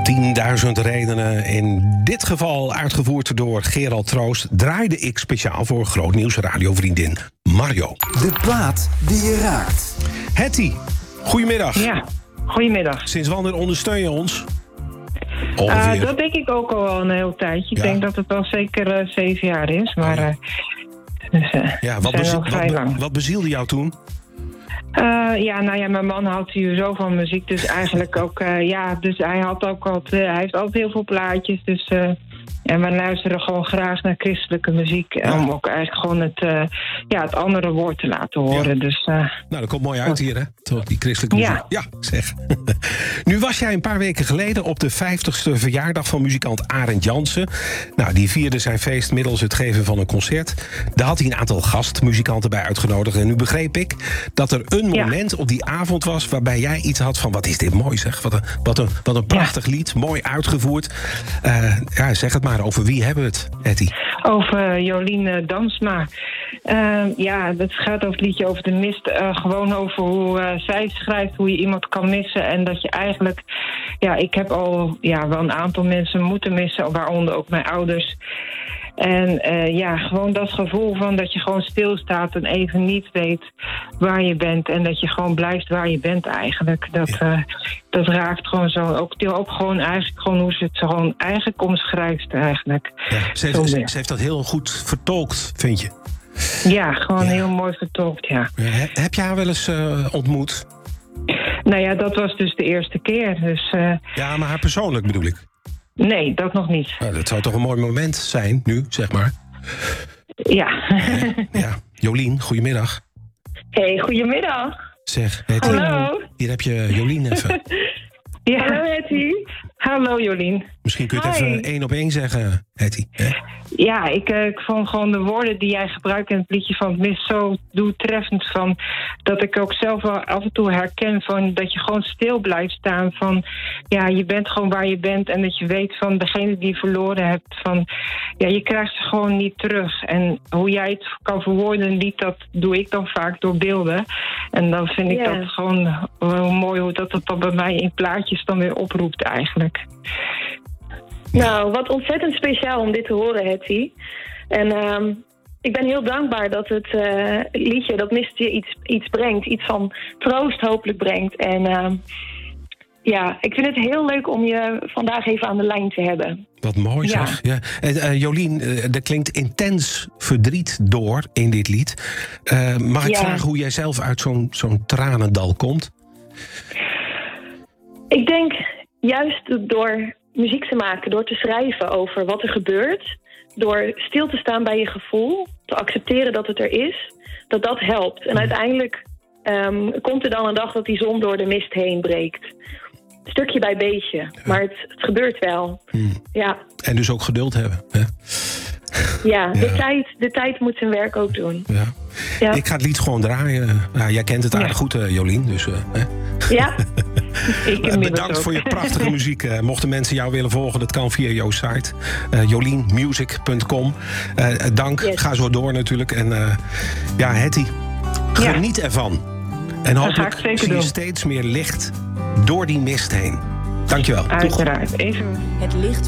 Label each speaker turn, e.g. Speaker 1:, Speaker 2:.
Speaker 1: 10.000 redenen, in dit geval uitgevoerd door Gerald Troost, draaide ik speciaal voor Grootnieuws radiovriendin Mario.
Speaker 2: De plaat die je raakt.
Speaker 1: Hetty, goedemiddag.
Speaker 3: Ja, goedemiddag.
Speaker 1: Sinds wanneer ondersteun je ons?
Speaker 3: Dat denk ik ook al een heel tijdje. Ik denk dat het al zeker 7 jaar is, maar
Speaker 1: wat bezielde jou toen?
Speaker 3: Mijn man houdt sowieso van muziek, dus eigenlijk ook, dus hij heeft altijd heel veel plaatjes, dus en we luisteren gewoon graag naar christelijke muziek, om ook eigenlijk gewoon het andere woord te laten horen.
Speaker 1: Ja.
Speaker 3: Dus,
Speaker 1: dat komt mooi uit hier, hè? Toch, die christelijke muziek. Ja, zeg. Nu was jij een paar weken geleden op de 50ste verjaardag van muzikant Arend Jansen. Nou, die vierde zijn feest middels het geven van een concert. Daar had hij een aantal gastmuzikanten bij uitgenodigd. En nu begreep ik dat er een moment op die avond was waarbij jij iets had van: wat is dit mooi, zeg. Wat een prachtig lied, mooi uitgevoerd. Zeg het maar, over wie hebben we het, Hetty?
Speaker 3: Over Jolien Dansma. Dat gaat over het liedje over de mist. Gewoon over hoe zij schrijft, hoe je iemand kan missen. En dat je eigenlijk... ik heb al wel een aantal mensen moeten missen, waaronder ook mijn ouders. En gewoon dat gevoel van dat je gewoon stilstaat en even niet weet waar je bent. En dat je gewoon blijft waar je bent eigenlijk. Dat raakt gewoon zo. Ook gewoon eigenlijk gewoon hoe ze het zo gewoon eigenlijk omschrijft eigenlijk.
Speaker 1: Ja, ze heeft dat heel goed vertolkt, vind je?
Speaker 3: Ja, gewoon heel mooi vertolkt, ja.
Speaker 1: Heb je haar wel eens ontmoet?
Speaker 3: Nou ja, dat was dus de eerste keer. Dus,
Speaker 1: ja, maar haar persoonlijk bedoel ik?
Speaker 3: Nee, dat nog niet.
Speaker 1: Dat zou toch een mooi moment zijn, nu, zeg maar?
Speaker 3: Ja.
Speaker 1: Jolien, goedemiddag.
Speaker 3: Hey, goedemiddag.
Speaker 1: Zeg,
Speaker 3: hallo.
Speaker 1: Hier heb je Jolien even.
Speaker 3: Ja. Hallo, Hetty. Hallo, Jolien.
Speaker 1: Misschien kun je het even 1 op 1 zeggen, Hetty.
Speaker 3: Ja, ik vond gewoon de woorden die jij gebruikt in het liedje van het mist zo doeltreffend, van dat ik ook zelf wel af en toe herken van dat je gewoon stil blijft staan van je bent gewoon waar je bent en dat je weet van degene die je verloren hebt van je krijgt ze gewoon niet terug. En hoe jij het kan verwoorden in een lied, dat doe ik dan vaak door beelden. En dan vind ik dat gewoon wel mooi hoe dat dan bij mij in plaatjes dan weer oproept eigenlijk.
Speaker 4: Nou, wat ontzettend speciaal om dit te horen, Hetty. En ik ben heel dankbaar dat het liedje, dat mist je iets brengt. Iets van troost hopelijk brengt. En ik vind het heel leuk om je vandaag even aan de lijn te hebben.
Speaker 1: Wat mooi zeg. Ja. Jolien, er klinkt intens verdriet door in dit lied. Mag ik vragen hoe jij zelf uit zo'n tranendal komt?
Speaker 4: Ik denk juist door muziek te maken, door te schrijven over wat er gebeurt, door stil te staan bij je gevoel, te accepteren dat het er is, dat helpt. En uiteindelijk komt er dan een dag dat die zon door de mist heen breekt. Stukje bij beetje, maar het gebeurt wel. Ja. En
Speaker 1: dus ook geduld hebben, hè?
Speaker 4: Ja, de tijd moet zijn werk ook doen.
Speaker 1: Ja. Ik ga het lied gewoon draaien. Jij kent het aardig goed, Jolien. Dus,
Speaker 4: ja.
Speaker 1: Bedankt voor je prachtige muziek. Mochten mensen jou willen volgen, dat kan via jouw site. jolienmusic.com. Dank, ga zo door natuurlijk. En Hetty, geniet ervan. En hopelijk zie je steeds meer licht door die mist heen. Dankjewel.
Speaker 3: Uiteraard. Even.
Speaker 5: Het licht